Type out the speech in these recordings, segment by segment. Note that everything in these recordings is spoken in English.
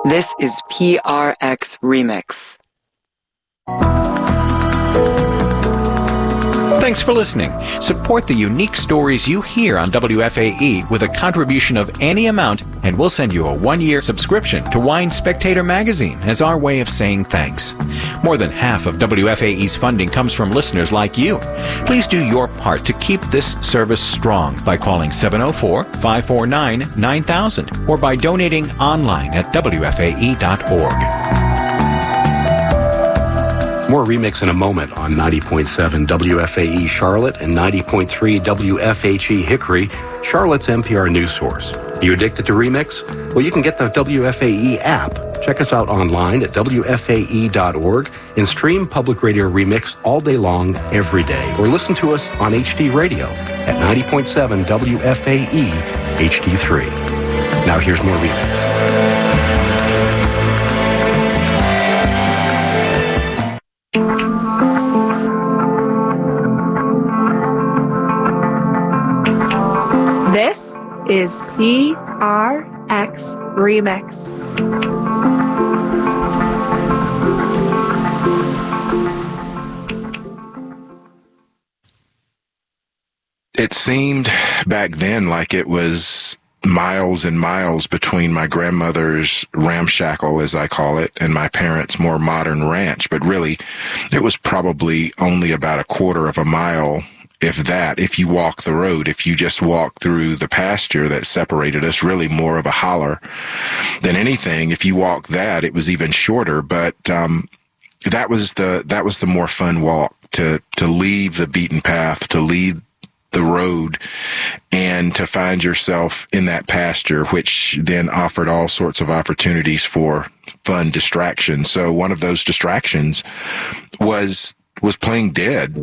This is PRX Remix. Thanks for listening. Support the unique stories you hear on WFAE with a contribution of any amount, and we'll send you a 1-year subscription to Wine Spectator magazine as our way of saying thanks. More than half of WFAE's funding comes from listeners like you. Please do your part to keep this service strong by calling 704-549-9000 or by donating online at WFAE.org. More Remix in a moment on 90.7 WFAE Charlotte and 90.3 WFHE Hickory, Charlotte's NPR news source. Are you addicted to Remix? Well, you can get the WFAE app. Check us out online at WFAE.org and stream Public Radio Remix all day long, every day. Or listen to us on HD Radio at 90.7 WFAE HD3. Now here's more Remix. This is PRX Remix. It seemed back then like it was miles and miles between my grandmother's ramshackle, as I call it, and my parents' more modern ranch, but really it was probably only about a quarter of a mile, if that, if you walk the road. If you just walk through the pasture that separated us, really more of a holler than anything. If you walk that, it was even shorter, but that was the more fun walk, to leave the beaten path, to leave the road, and to find yourself in that pasture, which then offered all sorts of opportunities for fun distractions. So one of those distractions was playing dead.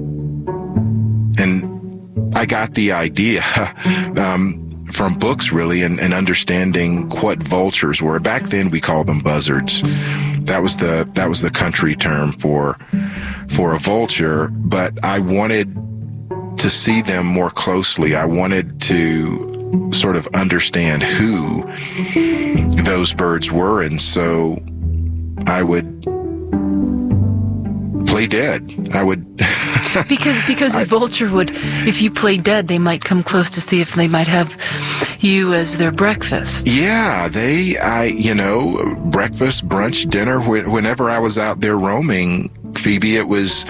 And I got the idea from books, really, and understanding what vultures were. Back then, we called them buzzards. That was the country term for a vulture. But I wanted to see them more closely. I wanted to sort of understand who those birds were, and so I would play dead. I would because a vulture would, if you play dead, they might come close to see if they might have you as their breakfast. Yeah, breakfast, brunch, dinner. Whenever I was out there roaming, Phoebe, it was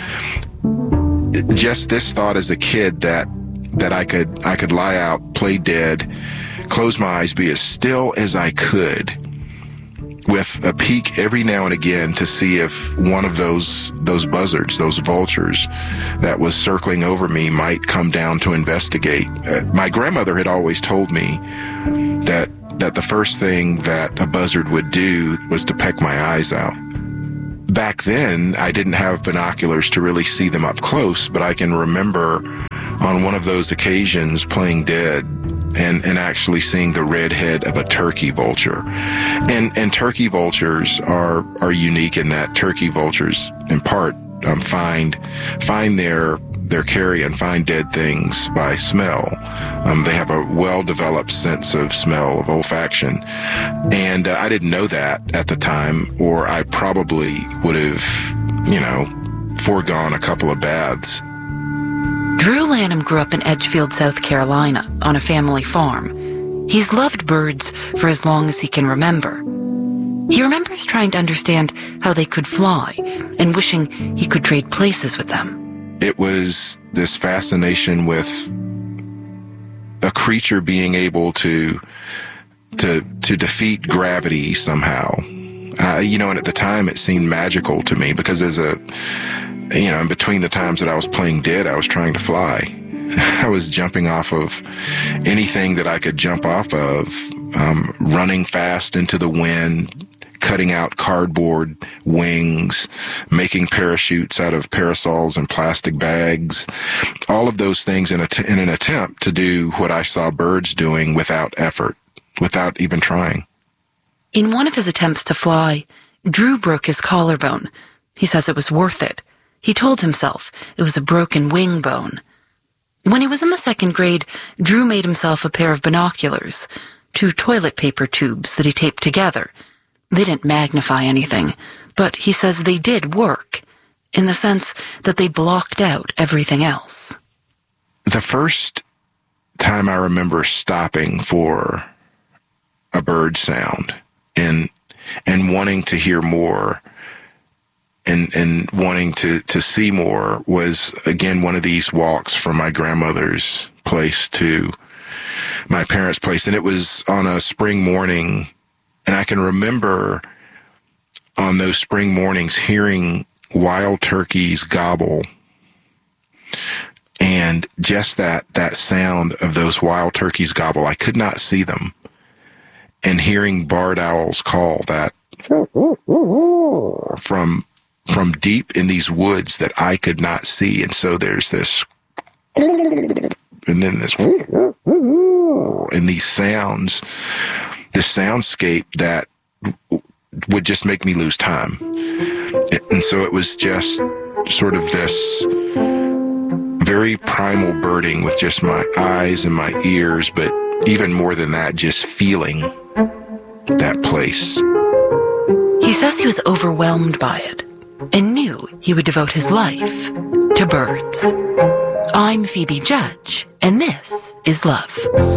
just this thought as a kid that I could lie out, play dead, close my eyes, be as still as I could, with a peek every now and again to see if one of those buzzards, those vultures that was circling over me might come down to investigate. My grandmother had always told me that the first thing that a buzzard would do was to peck my eyes out. Back then, I didn't have binoculars to really see them up close, but I can remember on one of those occasions playing dead and actually seeing the red head of a turkey vulture. And turkey vultures are unique in that turkey vultures, in part, find their carrion, find dead things by smell. They have a well-developed sense of smell, of olfaction. And I didn't know that at the time, or I probably would have, foregone a couple of baths. Drew Lanham grew up in Edgefield, South Carolina, on a family farm. He's loved birds for as long as he can remember. He remembers trying to understand how they could fly and wishing he could trade places with them. It was this fascination with a creature being able to defeat gravity somehow. And at the time it seemed magical to me, because in between the times that I was playing dead, I was trying to fly. I was jumping off of anything that I could jump off of, running fast into the wind, cutting out cardboard wings, making parachutes out of parasols and plastic bags, all of those things in an attempt to do what I saw birds doing without effort, without even trying. In one of his attempts to fly, Drew broke his collarbone. He says it was worth it. He told himself it was a broken wing bone. When he was in the 2nd grade, Drew made himself a pair of binoculars, 2 toilet paper tubes that he taped together. They didn't magnify anything, but he says they did work, in the sense that they blocked out everything else. The first time I remember stopping for a bird sound and wanting to hear more and wanting to see more was, again, one of these walks from my grandmother's place to my parents' place. And it was on a spring morning. And I can remember on those spring mornings hearing wild turkeys gobble. And just that sound of those wild turkeys gobble, I could not see them. And hearing barred owls call that from deep in these woods that I could not see. And so there's this, and then this, and these sounds, this soundscape that would just make me lose time. And so it was just sort of this very primal birding with just my eyes and my ears, but even more than that, just feeling that place. He says he was overwhelmed by it and knew he would devote his life to birds. I'm Phoebe Judge, and this is Love.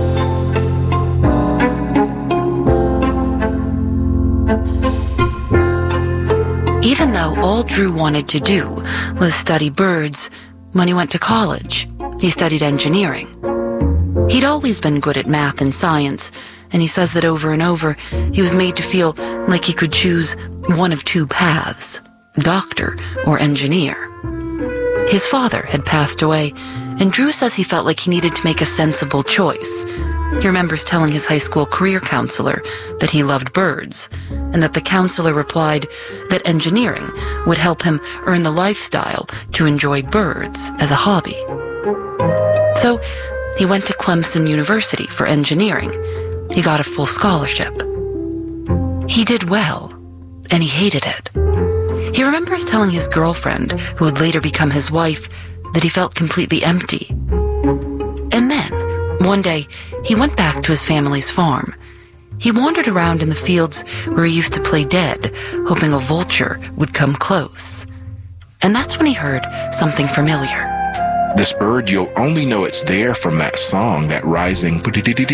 Even though all Drew wanted to do was study birds, when he went to college, he studied engineering. He'd always been good at math and science, and he says that over and over, he was made to feel like he could choose one of two paths, doctor or engineer. His father had passed away, and Drew says he felt like he needed to make a sensible choice. He remembers telling his high school career counselor that he loved birds, and that the counselor replied that engineering would help him earn the lifestyle to enjoy birds as a hobby. So he went to Clemson University for engineering. He got a full scholarship. He did well, and he hated it. He remembers telling his girlfriend, who would later become his wife, that he felt completely empty. And then, one day, he went back to his family's farm. He wandered around in the fields where he used to play dead, hoping a vulture would come close. And that's when he heard something familiar. This bird, you'll only know it's there from that song, that rising.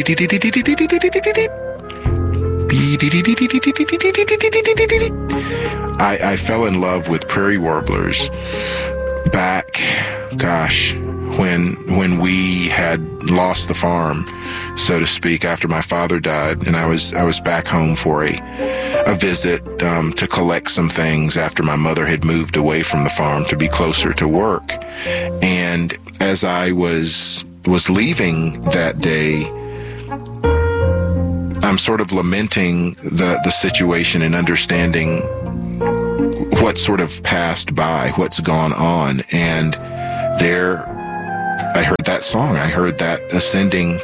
I fell in love with prairie warblers back, when we had lost the farm, so to speak, after my father died, and I was back home for a visit to collect some things after my mother had moved away from the farm to be closer to work. And as I was leaving that day, I'm sort of lamenting the situation and understanding what sort of passed by, what's gone on, and there I heard that song. I heard that ascending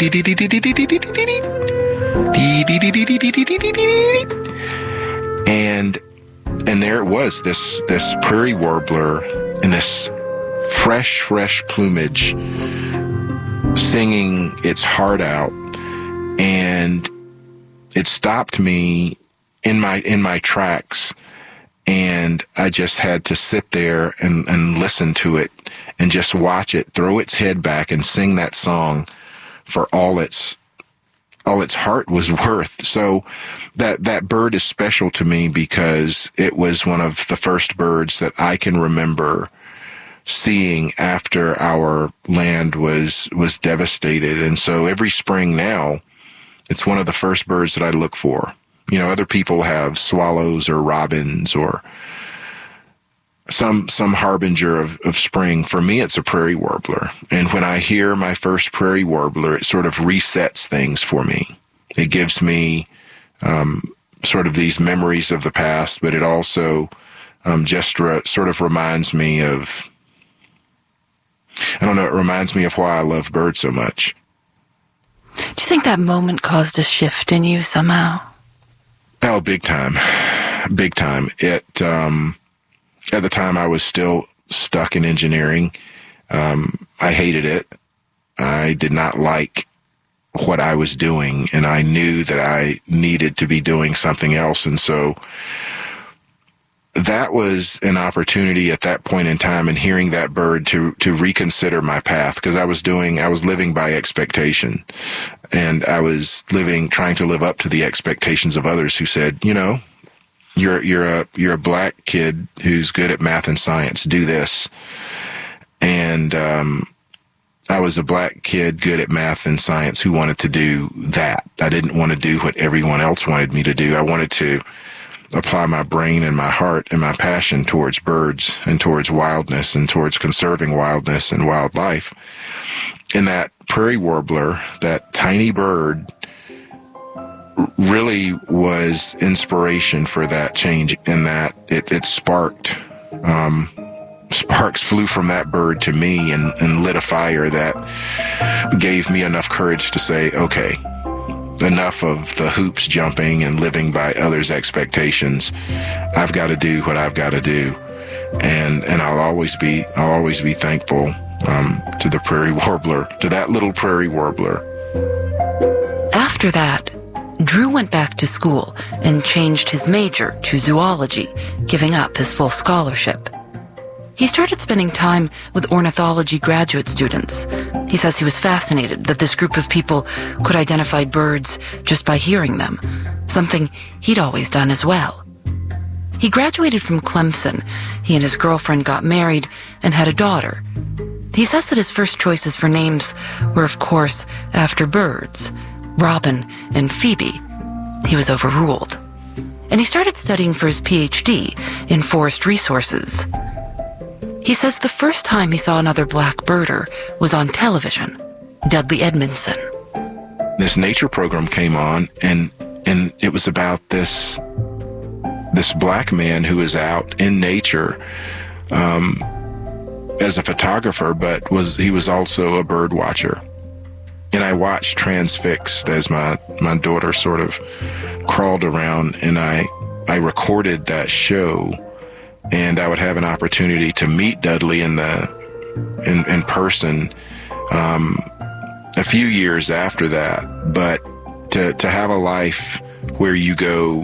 and there it was, this prairie warbler in this fresh plumage singing its heart out, and it stopped me in my tracks, and I just had to sit there and listen to it and just watch it throw its head back and sing that song for all its heart was worth. So that bird is special to me because it was one of the first birds that I can remember seeing after our land was devastated. And so every spring now, it's one of the first birds that I look for. You know, other people have swallows or robins or some harbinger of spring. For me, it's a prairie warbler. And when I hear my first prairie warbler, it sort of resets things for me. It gives me sort of these memories of the past, but it also sort of reminds me of, I don't know, it reminds me of why I love birds so much. Do you think that moment caused a shift in you somehow? Oh, big time. Big time. At the time, I was still stuck in engineering. I hated it. I did not like what I was doing, and I knew that I needed to be doing something else. And so that was an opportunity at that point in time, and hearing that bird, to reconsider my path, because I was living by expectation, and I was trying to live up to the expectations of others who said, you know, you're a black kid who's good at math and science, do this. And I was a black kid good at math and science who wanted to do that. I didn't want to do what everyone else wanted me to do. I wanted to apply my brain and my heart and my passion towards birds and towards wildness and towards conserving wildness and wildlife. And that prairie warbler, that tiny bird, really was inspiration for that change, in that it sparked, sparks flew from that bird to me and lit a fire that gave me enough courage to say, okay, enough of the hoops jumping and living by others' expectations. I've got to do what I've got to do. And I'll always be thankful to the prairie warbler, to that little prairie warbler. After that, Drew went back to school and changed his major to zoology, giving up his full scholarship. He started spending time with ornithology graduate students. He says he was fascinated that this group of people could identify birds just by hearing them, something he'd always done as well. He graduated from Clemson. He and his girlfriend got married and had a daughter. He says that his first choices for names were, of course, after birds, Robin and Phoebe. He was overruled. And he started studying for his PhD in forest resources. He says the first time he saw another black birder was on television, Dudley Edmondson. This nature program came on, and it was about this black man who was out in nature as a photographer, but he was also a bird watcher. And I watched transfixed as my daughter sort of crawled around, and I recorded that show. And I would have an opportunity to meet Dudley in person a few years after that. But to have a life where you go,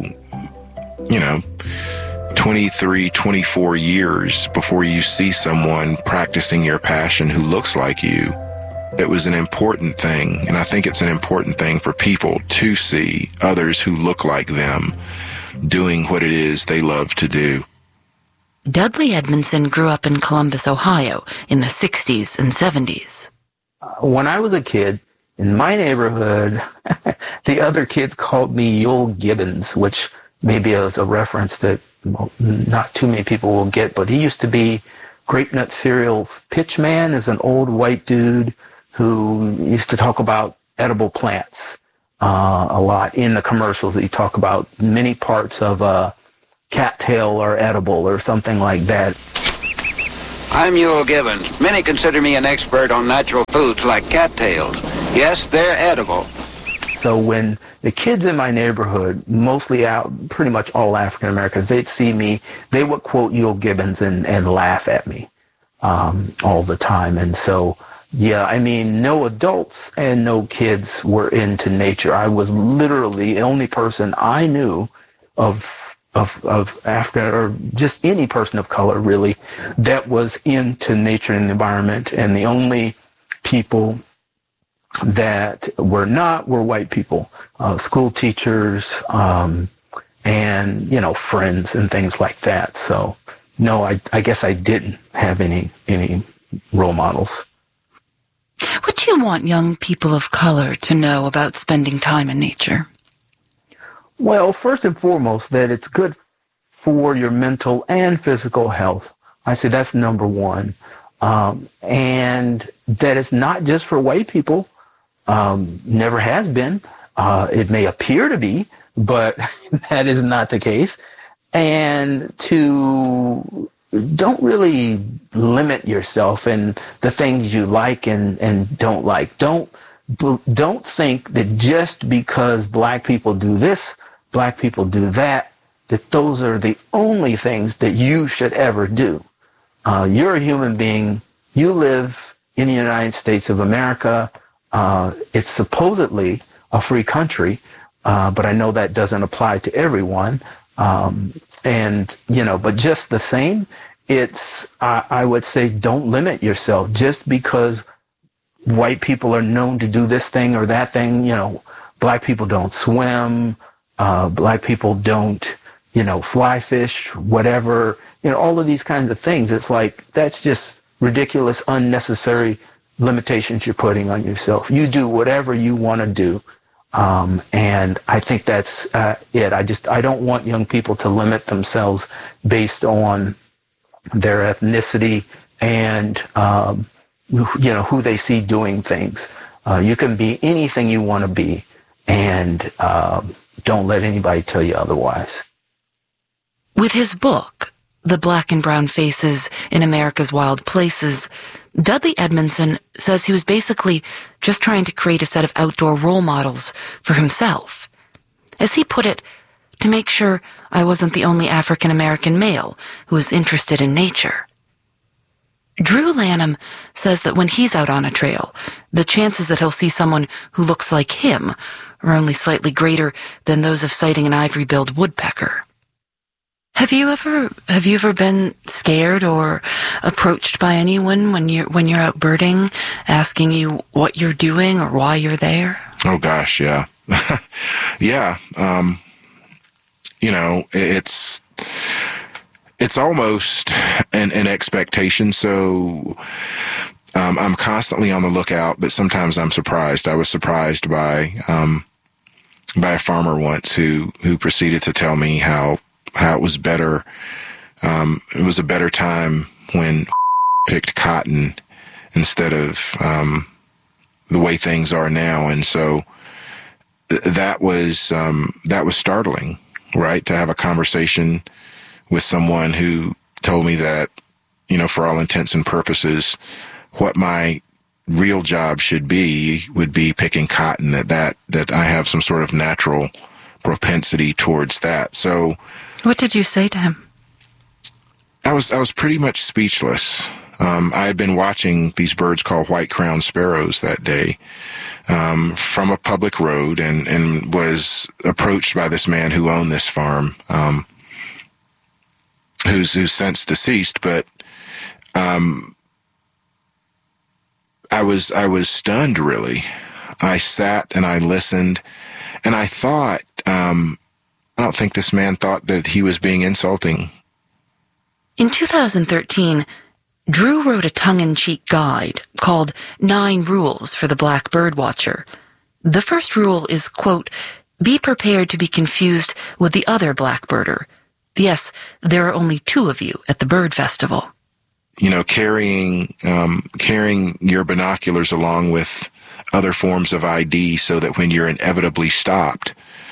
23, 24 years before you see someone practicing your passion who looks like you, it was an important thing. And I think it's an important thing for people to see others who look like them doing what it is they love to do. Dudley Edmondson grew up in Columbus, Ohio in the 60s and 70s. When I was a kid, in my neighborhood, the other kids called me Yul Gibbons, which maybe is a reference that not too many people will get, but he used to be Grape Nut Cereal's pitch man, is an old white dude who used to talk about edible plants a lot in the commercials. He talk about many parts of cattail or edible or something like that. I'm Yul Gibbons. Many consider me an expert on natural foods like cattails. Yes, they're edible. So when the kids in my neighborhood, mostly pretty much all African Americans, they'd see me, they would quote Yul Gibbons and laugh at me all the time. And so, yeah, I mean, no adults and no kids were into nature. I was literally the only person I knew of Africa, or just any person of color really, that was into nature and the environment, and the only people that were not were white people, school teachers, and friends and things like that. So no, I guess I didn't have any role models. What do you want young people of color to know about spending time in nature? Well, first and foremost, that it's good for your mental and physical health. I say that's number one. And that it's not just for white people. Never has been. It may appear to be, but that is not the case. And to don't really limit yourself in the things you like and don't like. Don't think that just because black people do this, black people do that those are the only things that you should ever do. You're a human being. You live in the United States of America. It's supposedly a free country, but I know that doesn't apply to everyone. But just the same, I would say don't limit yourself just because white people are known to do this thing or that thing. Black people don't swim, black people don't, fly fish, whatever, all of these kinds of things. It's like, that's just ridiculous, unnecessary limitations you're putting on yourself. You do whatever you want to do. And I think that's it. I don't want young people to limit themselves based on their ethnicity and, who they see doing things. You can be anything you want to be, and don't let anybody tell you otherwise. With his book, The Black and Brown Faces in America's Wild Places, Dudley Edmondson says he was basically just trying to create a set of outdoor role models for himself. As he put it, to make sure I wasn't the only African-American male who was interested in nature. Drew Lanham says that when he's out on a trail, the chances that he'll see someone who looks like him are only slightly greater than those of sighting an ivory-billed woodpecker. Have you ever been scared or approached by anyone when you're out birding, asking you what you're doing or why you're there? Oh gosh, yeah. Yeah. It's almost an expectation. So I'm constantly on the lookout, but sometimes I'm surprised. I was surprised by a farmer once who proceeded to tell me how it was better. It was a better time when picked cotton instead of the way things are now. And so that was startling, right? To have a conversation with someone who told me that, for all intents and purposes, what my real job would be picking cotton, that I have some sort of natural propensity towards that. So what did you say to him? I was pretty much speechless. I had been watching these birds called white-crowned sparrows that day from a public road, and was approached by this man who owned this farm, who's since deceased. But I was stunned, really. I sat and I listened, and I thought, I don't think this man thought that he was being insulting. In 2013, Drew wrote a tongue-in-cheek guide called 9 Rules for the Black Birdwatcher. The first rule is, quote, be prepared to be confused with the other blackbirder. Yes, there are only 2 of you at the bird festival. Carrying your binoculars along with other forms of ID so that when you're inevitably stopped,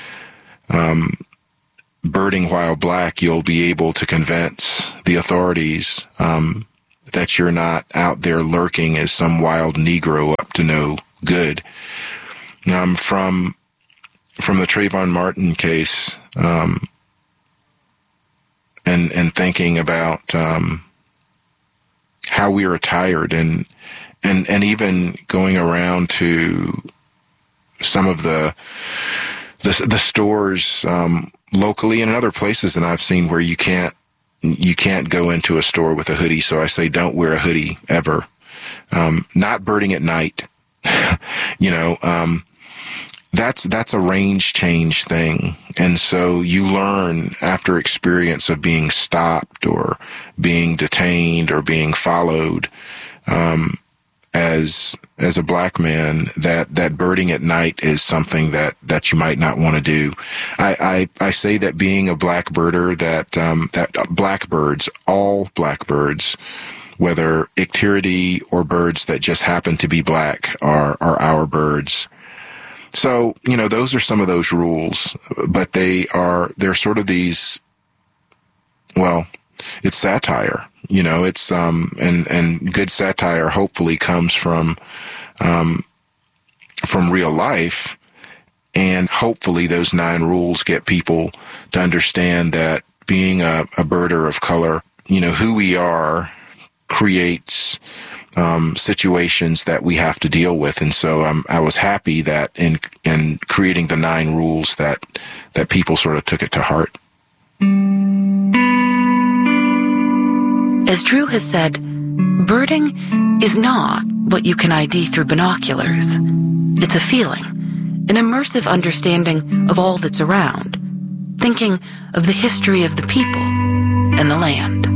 birding while black, you'll be able to convince the authorities that you're not out there lurking as some wild Negro up to no good. From the Trayvon Martin case, and thinking about how we are attired, and even going around to some of the stores locally and in other places, and I've seen where you can't go into a store with a hoodie. So I say don't wear a hoodie ever. Not birding at night. That's a range change thing. And so you learn after experience of being stopped or being detained or being followed, as a black man, that birding at night is something that you might not want to do. I say that being a black birder, that blackbirds, all blackbirds, whether icteridae or birds that just happen to be black, are our birds. So, those are some of those rules, but they're sort of these, well, it's satire, it's, and good satire hopefully comes from real life. And hopefully those 9 rules get people to understand that being a birder of color, who we are creates situations that we have to deal with. And so I was happy that in creating the 9 rules that people sort of took it to heart. As Drew has said, birding is not what you can ID through binoculars. It's a feeling, an immersive understanding of all that's around, thinking of the history of the people and the land.